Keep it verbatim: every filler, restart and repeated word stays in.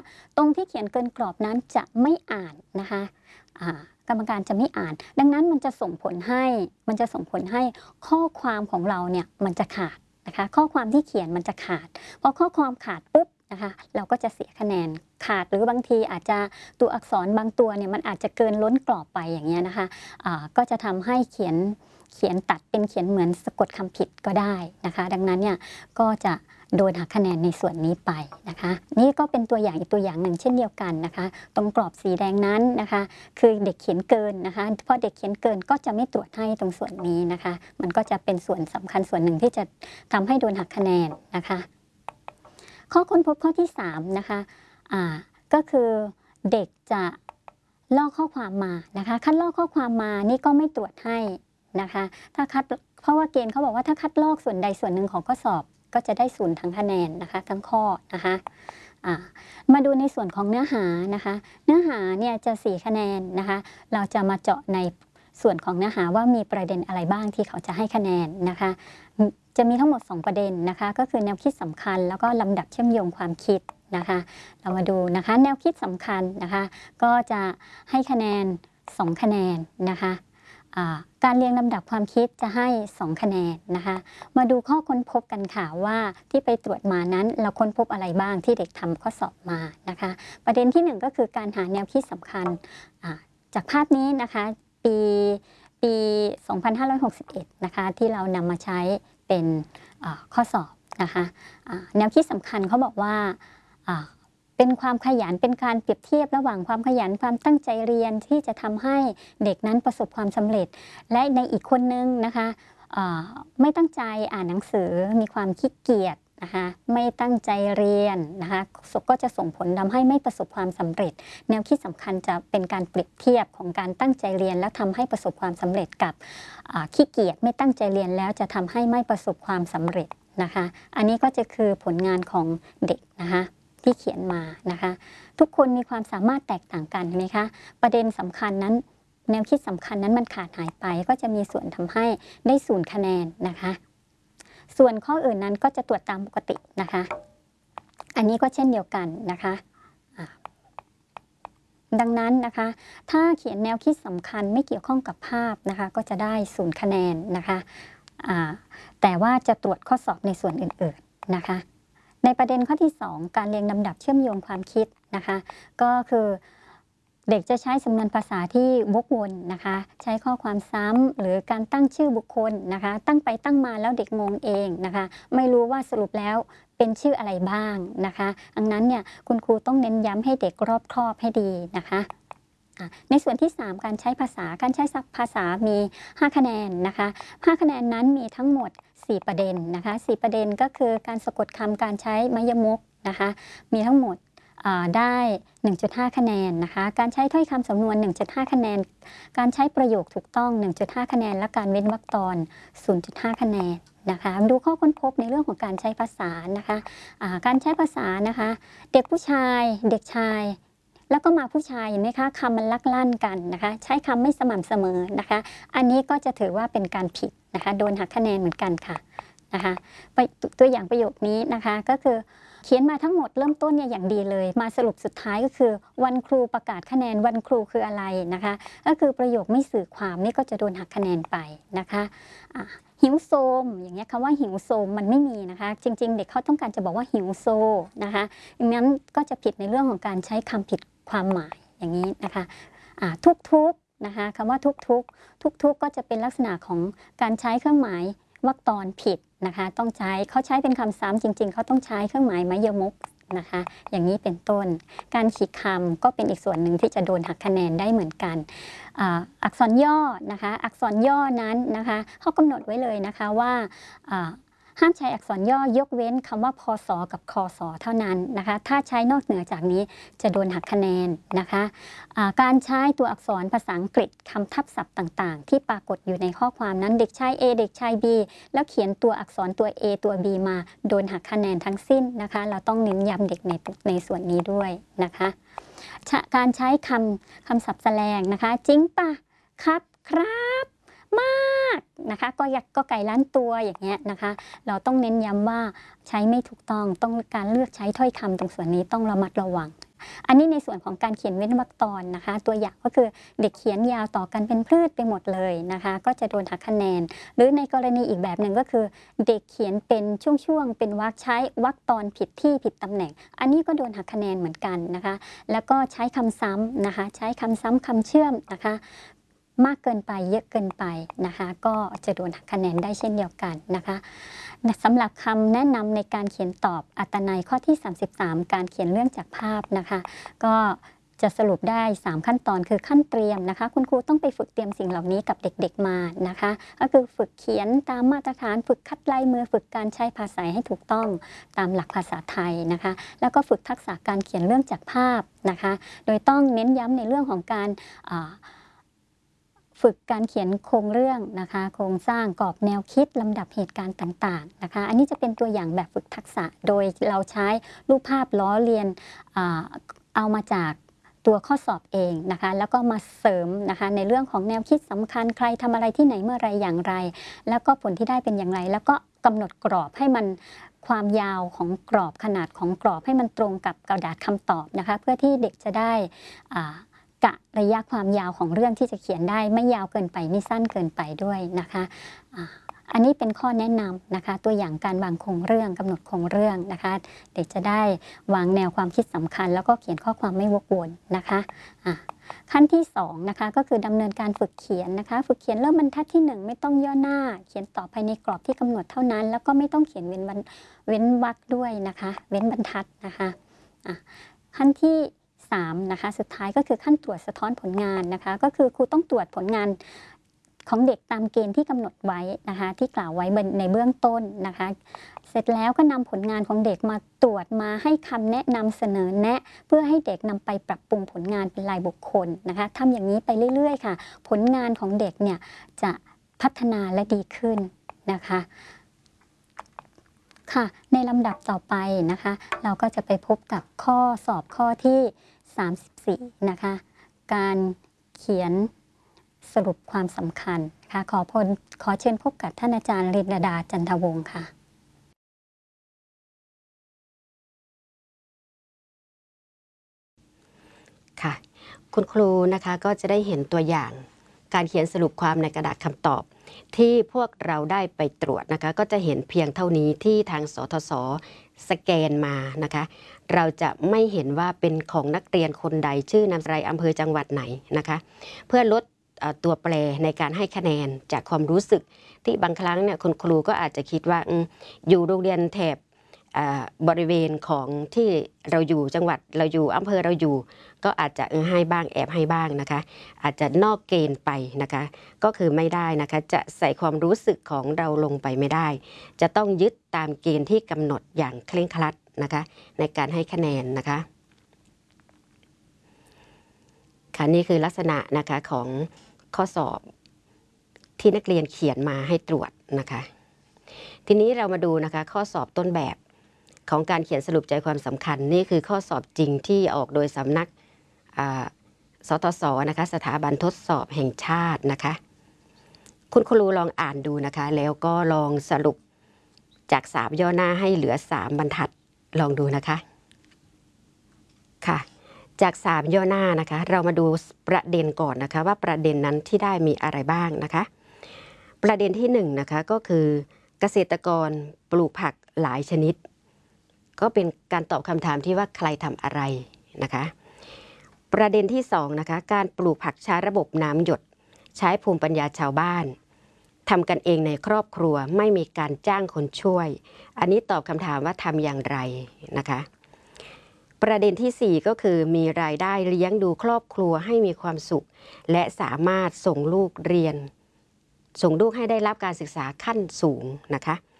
ตรงที่เขียนเกินกรอบนั้นจะไม่อ่านนะคะกรรมการจะไม่อ่านดังนั้นมันจะส่งผลให้มันจะส่งผลให้ข้อความของเราเนี่ยมันจะขาดนะคะข้อความที่เขียนมันจะขาดพอข้อความขาดปุ๊บนะคะเราก็จะเสียคะแนนขาดหรือบางทีอาจจะตัวอักษรบางตัวเนี่ยมันอาจจะเกินล้นกรอบไปอย่างเงี้ยนะคะะก็จะทำให้เขียนเขียนตัดเป็นเขียนเหมือนสะกดคำผิดก็ได้นะคะดังนั้นเนี่ยก็จะโดนหักคะแนนในส่วนนี้ไปนะคะนี่ก็เป็นตัวอย่างอีกตัวอย่างหนึ่งเช่นเดียวกันนะคะตรงกรอบสีแดงนั้นนะคะคือเด็กเขียนเกินนะคะพอเด็กเขียนเกินก็จะไม่ตรวจให้ตรงส่วนนี้นะคะมันก็จะเป็นส่วนสำคัญส่วนหนึ่งที่จะทำให้โดนหักคะแนนนะคะข้อค้นพบข้อที่สามนะคะอ่าก็คือเด็กจะลอกข้อความมานะคะคัดลอกข้อความมานี่ก็ไม่ตรวจให้นะคะถ้าคัดเพราะว่าเกณฑ์เขาบอกว่าถ้าคัดลอกส่วนใดส่วนหนึ่งของข้อสอบก็จะได้ศูนย์ทั้งคะแนนนะคะทั้งข้อนะคะมาดูในส่วนของเนื้อหานะคะเนื้อหาเนี่ยจะสี่คะแนนนะคะเราจะมาเจาะในส่วนของเนื้อหาว่ามีประเด็นอะไรบ้างที่เขาจะให้คะแนนนะคะจะมีทั้งหมดสองประเด็นนะคะก็คือแนวคิดสำคัญแล้วก็ลำดับเชื่อมโยงความคิดนะคะเรามาดูนะคะแนวคิดสำคัญนะคะก็จะให้คะแนนสองคะแนนนะคะการเรียงลำดับความคิดจะให้สองคะแนนนะคะมาดูข้อค้นพบกันค่ะว่าที่ไปตรวจมานั้นเราค้นพบอะไรบ้างที่เด็กทำข้อสอบมานะคะประเด็นที่หนึ่งก็คือการหาแนวคิดสำคัญจากภาพนี้นะคะปีปีสองพันห้าร้อยหกสิบเอ็ดนะคะที่เรานำมาใช้เป็นข้อสอบนะคะแนวคิดสำคัญเขาบอกว่าเป็นความขยันเป็นการเปรียบเทียบระหว่างความขยันความตั้งใจเรียนที่จะทำให้เด็กนั้นประสบความสำเร็จและในอีกคนนึงนะคะไม่ตั้งใจอ่านหนังสือมีความขี้เกียจนะคะไม่ตั้งใจเรียนนะคะก็จะส่งผลทำให้ไม่ประสบความสำเร็จแนวคิดสำคัญจะเป็นการเปรียบเทียบของการตั้งใจเรียนแล้วทำให้ประสบความสำเร็จกับขี้เกียจไม่ตั้งใจเรียนแล้วจะทำให้ไม่ประสบความสำเร็จนะคะอันนี้ก็จะคือผลงานของเด็กนะคะที่เขียนมานะคะทุกคนมีความสามารถแตกต่างกันใช่ไหมคะประเด็นสำคัญนั้นแนวคิดสำคัญนั้นมันขาดหายไปก็จะมีส่วนทำให้ได้ศูนย์คะแนนนะคะส่วนข้ออื่นนั้นก็จะตรวจตามปกตินะคะอันนี้ก็เช่นเดียวกันนะคะดังนั้นนะคะถ้าเขียนแนวคิดสำคัญไม่เกี่ยวข้องกับภาพนะคะก็จะได้ศูนย์คะแนนนะคะแต่ว่าจะตรวจข้อสอบในส่วนอื่นๆนะคะในประเด็นข้อที่สองการเรียงลำดับเชื่อมโยงความคิดนะคะก็คือเด็กจะใช้สำนวนภาษาที่วกวนนะคะใช้ข้อความซ้ำหรือการตั้งชื่อบุคคลนะคะตั้งไปตั้งมาแล้วเด็กงงเองนะคะไม่รู้ว่าสรุปแล้วเป็นชื่ออะไรบ้างนะคะดังนั้นเนี่ยคุณครูต้องเน้นย้ำให้เด็กรอบคอบให้ดีนะคะในส่วนที่สามการใช้ภาษาการใช้ภาษามีห้าคะแนนนะคะห้าคะแนนนั้นมีทั้งหมดสี่ประเด็นนะคะสี่ประเด็นก็คือการสะกดคำการใช้มยมกนะคะมีทั้งหมดได้ หนึ่งจุดห้า คะแนนนะคะการใช้ถ้อยคำสำนวน หนึ่งจุดห้า คะแนนการใช้ประโยคถูกต้อง หนึ่งจุดห้า คะแนนและการเว้นวรรคตอน ศูนย์จุดห้า คะแนนนะคะดูข้อค้นพบในเรื่องของการใช้ภาษานะคะการใช้ภาษานะคะเด็กผู้ชายเด็กชายแล้วก็มาผู้ชายเห็นไหมคะคำมันลักลั่นกันนะคะใช้คำไม่สม่ำเสมอนะคะอันนี้ก็จะถือว่าเป็นการผิดนะคะโดนหักคะแนนเหมือนกันค่ะนะคะตัวอย่างประโยคนี้นะคะก็คือเขียนมาทั้งหมดเริ่มต้นเนี่ยอย่างดีเลยมาสรุปสุดท้ายก็คือวันครูประกาศคะแนนวันครูคืออะไรนะคะก็คือประโยคไม่สื่อความนี่ก็จะโดนหักคะแนนไปนะคะหิวโซมอย่างเงี้ยคำว่าหิวโซมมันไม่มีนะคะจริงๆเด็กเขาต้องการจะบอกว่าหิวโซนะคะดังนั้นก็จะผิดในเรื่องของการใช้คำผิดความหมายอย่างนี้นะคะทุกๆนะคะคำว่าทุกๆทุกๆก็จะเป็นลักษณะของการใช้เครื่องหมายวรรคตอนผิดนะคะต้องใช้เขาใช้เป็นคำซ้ำจริงๆเขาต้องใช้เครื่องหมายมยมกนะคะอย่างนี้เป็นต้นการขีดคำก็เป็นอีกส่วนหนึ่งที่จะโดนหักคะแนนได้เหมือนกันอักษรย่อนะคะอักษรย่อนั้นนะคะเขากำหนดไว้เลยนะคะว่าห้ามใช้อักษรย่อยกเว้นคำว่าพศกับคศเท่านั้นนะคะถ้าใช้นอกเหนือจากนี้จะโดนหักคะแนนนะคะการใช้ตัวอักษรภาษาอังกฤษคำทับศัพท์ต่างๆที่ปรากฏอยู่ในข้อความนั้นเด็กชาย A เด็กชาย B แล้วเขียนตัวอักษรตัว A ตัว B มาโดนหักคะแนนทั้งสิ้นนะคะเราต้องเน้นย้ำเด็กในในส่วนนี้ด้วยนะคะการใช้คำคำศัพท์แสลงนะคะจริงปะครับครับมากนะคะก็ยักก็ไก่ล้านตัวอย่างเงี้ยนะคะเราต้องเน้นย้ำว่าใช้ไม่ถูกต้องต้องการเลือกใช้ถ้อยคำตรงส่วนนี้ต้องระมัดระวังอันนี้ในส่วนของการเขียนเว้นวรรคตอนนะคะตัวอย่างก็คือเด็กเขียนยาวต่อกันเป็นพืชไปหมดเลยนะคะก็จะโดนหักคะแนนหรือในกรณีอีกแบบหนึ่งก็คือเด็กเขียนเป็นช่วงๆเป็นวรรคใช้วรรคตอนผิดที่ผิดตำแหน่งอันนี้ก็โดนหักคะแนนเหมือนกันนะคะแล้วก็ใช้คำซ้ำนะคะใช้คำซ้ำคำเชื่อมนะคะมากเกินไปเยอะเกินไปนะคะก็จะโดนหักคะแนนได้เช่นเดียวกันนะคะสำหรับคำแนะนำในการเขียนตอบอัตนัยข้อที่สามสิบสามการเขียนเรื่องจากภาพนะคะก็จะสรุปได้สามขั้นตอนคือขั้นเตรียมนะคะคุณครูต้องไปฝึกเตรียมสิ่งเหล่านี้กับเด็กๆมานะคะก็คือฝึกเขียนตามมาตรฐานฝึกคัดลายมือฝึกการใช้ภาษาให้ถูกต้องตามหลักภาษาไทยนะคะแล้วก็ฝึกทักษะการเขียนเรื่องจากภาพนะคะโดยต้องเน้นย้ำในเรื่องของการฝึกการเขียนโครงเรื่องนะคะโครงสร้างกรอบแนวคิดลำดับเหตุการณ์ต่างๆนะคะอันนี้จะเป็นตัวอย่างแบบฝึกทักษะโดยเราใช้รูปภาพล้อเลียนเอามาจากตัวข้อสอบเองนะคะแล้วก็มาเสริมนะคะในเรื่องของแนวคิดสำคัญใครทำอะไรที่ไหนเมื่อไรอย่างไรแล้วก็ผลที่ได้เป็นอย่างไรแล้วก็กำหนดกรอบให้มันความยาวของกรอบขนาดของกรอบให้มันตรงกับกระดาษคำตอบนะคะเพื่อที่เด็กจะได้กะระยะความยาวของเรื่องที่จะเขียนได้ไม่ยาวเกินไปไม่สั้นเกินไปด้วยนะคะอันนี้เป็นข้อแนะนำนะคะตัวอย่างการวางโครงเรื่องกำหนดโครงเรื่องนะคะเด็กจะได้วางแนวความคิดสำคัญแล้วก็เขียนข้อความไม่วกวนนะคะขั้นที่สองนะคะก็คือดำเนินการฝึกเขียนนะคะฝึกเขียนเริ่มบรรทัดที่หนึ่งไม่ต้องย่อหน้าเขียนต่อภายในกรอบที่กำหนดเท่านั้นแล้วก็ไม่ต้องเขียนเว้นเว้นวรรคด้วยนะคะเว้นบรรทัดนะคะขั้นที่สามนะคะสุดท้ายก็คือขั้นตรวจสะท้อนผลงานนะคะก็คือครูต้องตรวจผลงานของเด็กตามเกณฑ์ที่กำหนดไว้นะคะที่กล่าวไว้ในเบื้องต้นนะคะเสร็จแล้วก็นำผลงานของเด็กมาตรวจมาให้คำแนะนำเสนอแนะเพื่อให้เด็กนำไปปรับปรุงผลงานเป็นรายบุคคลนะคะทำอย่างนี้ไปเรื่อยๆค่ะผลงานของเด็กเนี่ยจะพัฒนาและดีขึ้นนะคะค่ะในลำดับต่อไปนะคะเราก็จะไปพบกับข้อสอบข้อที่สามสิบสี่นะคะการเขียนสรุปความสำคัญค่ะขอพลขอเชิญพบกับท่านอาจารย์รินดาจันทวงศ์ค่ะค่ะคุณครูนะคะก็จะได้เห็นตัวอย่างการเขียนสรุปความในกระดาษคำตอบที่พวกเราได้ไปตรวจนะคะก็จะเห็นเพียงเท่านี้ที่ทางสทศสแกนมานะคะเราจะไม่เห็นว่าเป็นของนักเรียนคนใดชื่อนามสกุลอำเภอจังหวัดไหนนะคะเพื่อลดตัวแปรในการให้คะแนนจากความรู้สึกที่บางครั้งเนี่ยคุณครูก็อาจจะคิดว่า อ, อยู่โรงเรียนแถบบริเวณของที่เราอยู่จังหวัดเราอยู่อำเภอเราอยู่ก็อาจจะให้บ้างแอบให้บ้างนะคะอาจจะนอกเกณฑ์ไปนะคะก็คือไม่ได้นะคะจะใส่ความรู้สึกของเราลงไปไม่ได้จะต้องยึดตามเกณฑ์ที่กำหนดอย่างเคร่งครัดนะคะในการให้คะแนนนะคะค่ะนี่คือลักษณะนะคะของข้อสอบที่นักเรียนเขียนมาให้ตรวจนะคะทีนี้เรามาดูนะคะข้อสอบต้นแบบของการเขียนสรุปใจความสำคัญนี่คือข้อสอบจริงที่ออกโดยสำนักสทศนะคะสถาบันทดสอบแห่งชาตินะคะคุณครูลองอ่านดูนะคะแล้วก็ลองสรุปจากสามย่อหน้าให้เหลือสามบรรทัดลองดูนะคะค่ะจากสามย่อหน้านะคะเรามาดูประเด็นก่อนนะคะว่าประเด็นนั้นที่ได้มีอะไรบ้างนะคะประเด็นที่หนึ่งนะคะก็คือเกษตรกรปลูกผักหลายชนิดก็เป็นการตอบคำถามที่ว่าใครทำอะไรนะคะประเด็นที่สองนะคะการปลูกผักใช้ระบบน้ำหยดใช้ภูมิปัญญาชาวบ้านทำกันเองในครอบครัวไม่มีการจ้างคนช่วยอันนี้ตอบคำถามว่าทำอย่างไรนะคะประเด็นที่สี่ก็คือมีรายได้เลี้ยงดูครอบครัวให้มีความสุขและสามารถส่งลูกเรียนส่งลูกให้ได้รับการศึกษาขั้นสูงนะคะ